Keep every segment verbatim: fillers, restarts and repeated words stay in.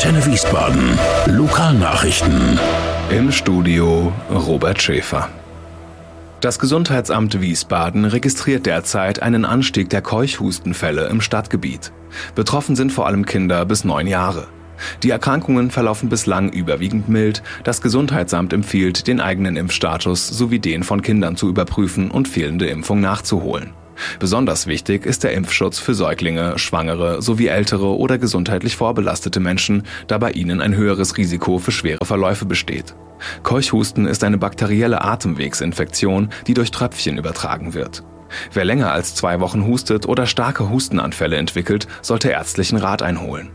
Antenne Wiesbaden. Lokalnachrichten. Im Studio Robert Schäfer. Das Gesundheitsamt Wiesbaden registriert derzeit einen Anstieg der Keuchhustenfälle im Stadtgebiet. Betroffen sind vor allem Kinder bis neun Jahre. Die Erkrankungen verlaufen bislang überwiegend mild. Das Gesundheitsamt empfiehlt, den eigenen Impfstatus sowie den von Kindern zu überprüfen und fehlende Impfung nachzuholen. Besonders wichtig ist der Impfschutz für Säuglinge, Schwangere sowie ältere oder gesundheitlich vorbelastete Menschen, da bei ihnen ein höheres Risiko für schwere Verläufe besteht. Keuchhusten ist eine bakterielle Atemwegsinfektion, die durch Tröpfchen übertragen wird. Wer länger als zwei Wochen hustet oder starke Hustenanfälle entwickelt, sollte ärztlichen Rat einholen.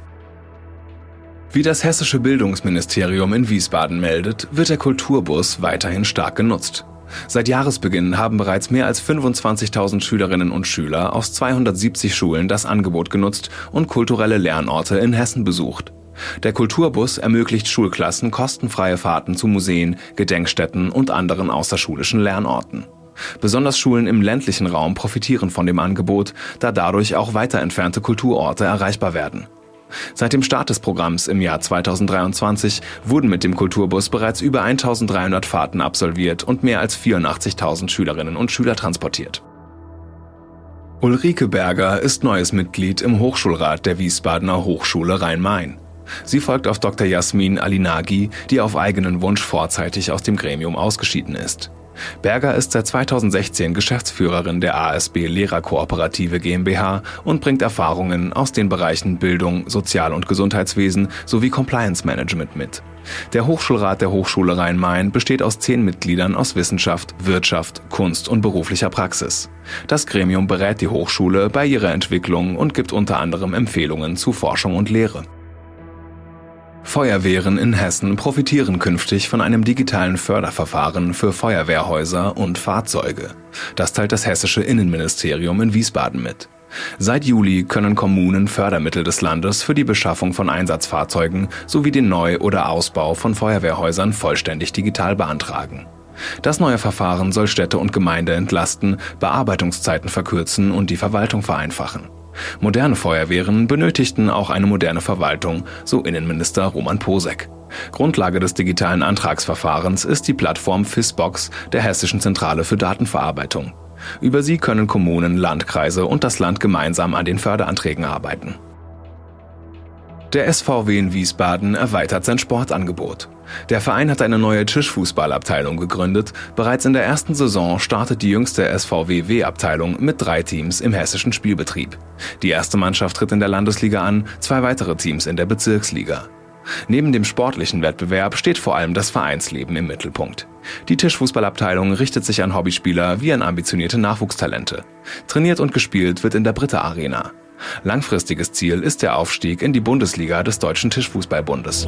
Wie das hessische Bildungsministerium in Wiesbaden meldet, wird der Kulturbus weiterhin stark genutzt. Seit Jahresbeginn haben bereits mehr als fünfundzwanzigtausend Schülerinnen und Schüler aus zweihundertsiebzig Schulen das Angebot genutzt und kulturelle Lernorte in Hessen besucht. Der Kulturbus ermöglicht Schulklassen kostenfreie Fahrten zu Museen, Gedenkstätten und anderen außerschulischen Lernorten. Besonders Schulen im ländlichen Raum profitieren von dem Angebot, da dadurch auch weiter entfernte Kulturorte erreichbar werden. Seit dem Start des Programms im Jahr zweitausenddreiundzwanzig wurden mit dem Kulturbus bereits über eintausenddreihundert Fahrten absolviert und mehr als vierundachtzigtausend Schülerinnen und Schüler transportiert. Ulrike Berger ist neues Mitglied im Hochschulrat der Wiesbadener Hochschule Rhein-Main. Sie folgt auf Doktor Jasmin Alinagi, die auf eigenen Wunsch vorzeitig aus dem Gremium ausgeschieden ist. Berger ist seit zweitausendsechzehn Geschäftsführerin der A S B Lehrerkooperative GmbH und bringt Erfahrungen aus den Bereichen Bildung, Sozial- und Gesundheitswesen sowie Compliance Management mit. Der Hochschulrat der Hochschule Rhein-Main besteht aus zehn Mitgliedern aus Wissenschaft, Wirtschaft, Kunst und beruflicher Praxis. Das Gremium berät die Hochschule bei ihrer Entwicklung und gibt unter anderem Empfehlungen zu Forschung und Lehre. Feuerwehren in Hessen profitieren künftig von einem digitalen Förderverfahren für Feuerwehrhäuser und Fahrzeuge. Das teilt das hessische Innenministerium in Wiesbaden mit. Seit Juli können Kommunen Fördermittel des Landes für die Beschaffung von Einsatzfahrzeugen sowie den Neu- oder Ausbau von Feuerwehrhäusern vollständig digital beantragen. Das neue Verfahren soll Städte und Gemeinde entlasten, Bearbeitungszeiten verkürzen und die Verwaltung vereinfachen. Moderne Feuerwehren benötigten auch eine moderne Verwaltung, so Innenminister Roman Posek. Grundlage des digitalen Antragsverfahrens ist die Plattform FISBox der Hessischen Zentrale für Datenverarbeitung. Über sie können Kommunen, Landkreise und das Land gemeinsam an den Förderanträgen arbeiten. Der S V W in Wiesbaden erweitert sein Sportangebot. Der Verein hat eine neue Tischfußballabteilung gegründet. Bereits in der ersten Saison startet die jüngste S V W-W-Abteilung mit drei Teams im hessischen Spielbetrieb. Die erste Mannschaft tritt in der Landesliga an, zwei weitere Teams in der Bezirksliga. Neben dem sportlichen Wettbewerb steht vor allem das Vereinsleben im Mittelpunkt. Die Tischfußballabteilung richtet sich an Hobbyspieler wie an ambitionierte Nachwuchstalente. Trainiert und gespielt wird in der Britta Arena. Langfristiges Ziel ist der Aufstieg in die Bundesliga des Deutschen Tischfußballbundes.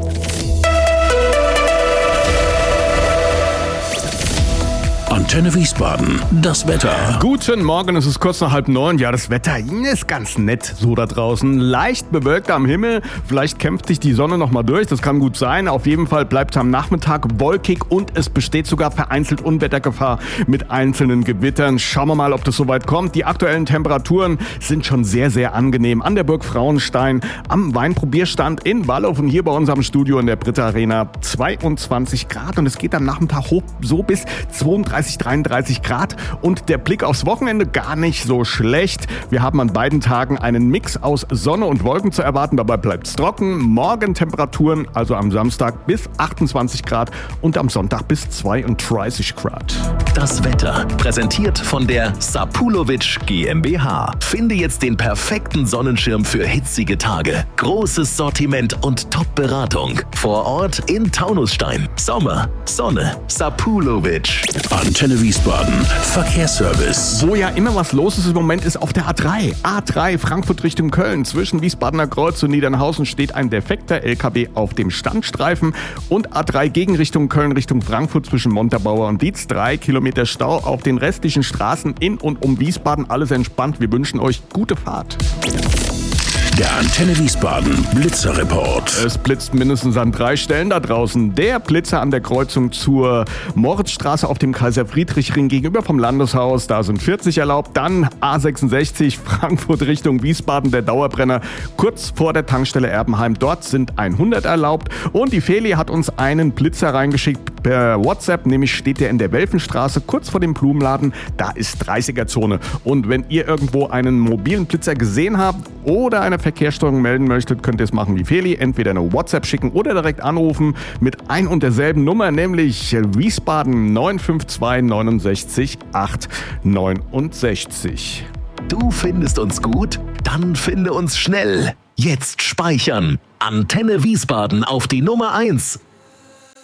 Antenne Wiesbaden, das Wetter. Guten Morgen, es ist kurz nach halb neun. Ja, das Wetter ist ganz nett so da draußen. Leicht bewölkt am Himmel. Vielleicht kämpft sich die Sonne noch mal durch. Das kann gut sein. Auf jeden Fall bleibt es am Nachmittag wolkig und es besteht sogar vereinzelt Unwettergefahr mit einzelnen Gewittern. Schauen wir mal, ob das soweit kommt. Die aktuellen Temperaturen sind schon sehr, sehr angenehm. An der Burg Frauenstein, am Weinprobierstand in Wallow und hier bei unserem Studio in der Britta Arena zweiundzwanzig Grad. Und es geht am Nachmittag hoch so bis zweiunddreißig, dreiunddreißig Grad und der Blick aufs Wochenende gar nicht so schlecht. Wir haben an beiden Tagen einen Mix aus Sonne und Wolken zu erwarten. Dabei bleibt es trocken. Morgen Temperaturen, also am Samstag bis achtundzwanzig Grad und am Sonntag bis zweiunddreißig Grad. Das Wetter präsentiert von der Sapulovic GmbH. Finde jetzt den perfekten Sonnenschirm für hitzige Tage. Großes Sortiment und Top-Beratung. Vor Ort in Taunusstein. Sommer, Sonne, Sapulovic. Antenne Wiesbaden, Verkehrsservice. Wo ja immer was los ist im Moment, ist auf der A drei. A drei Frankfurt Richtung Köln. Zwischen Wiesbadener Kreuz und Niedernhausen steht ein defekter L K W auf dem Standstreifen. Und A drei Gegenrichtung Köln Richtung Frankfurt zwischen Montabaur und Dietz. Drei Kilometer Stau auf den restlichen Straßen in und um Wiesbaden. Alles entspannt. Wir wünschen euch gute Fahrt. Der Antenne Wiesbaden Blitzerreport. Es blitzt mindestens an drei Stellen da draußen. Der Blitzer an der Kreuzung zur Moritzstraße auf dem Kaiser-Friedrich-Ring gegenüber vom Landeshaus. Da sind vierzig erlaubt. Dann A sechsundsechzig Frankfurt Richtung Wiesbaden, der Dauerbrenner kurz vor der Tankstelle Erbenheim. Dort sind hundert erlaubt. Und die Feli hat uns einen Blitzer reingeschickt per WhatsApp. Nämlich steht der in der Welfenstraße kurz vor dem Blumenladen. Da ist dreißiger-Zone. Und wenn ihr irgendwo einen mobilen Blitzer gesehen habt oder eine Verkehrsstörung melden möchtet, könnt ihr es machen wie Feli. Entweder eine WhatsApp schicken oder direkt anrufen mit ein und derselben Nummer, nämlich Wiesbaden neun fünf zwei neun sechs acht neun sechs. Du findest uns gut? Dann finde uns schnell. Jetzt speichern. Antenne Wiesbaden auf die Nummer eins